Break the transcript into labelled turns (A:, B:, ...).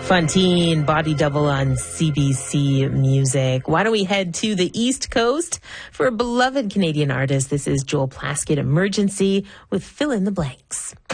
A: Fontaine, Body Double on CBC Music. Why don't we head to the East Coast for a beloved Canadian artist? This is Joel Plaskett, Emergency, with Fill in the Blanks.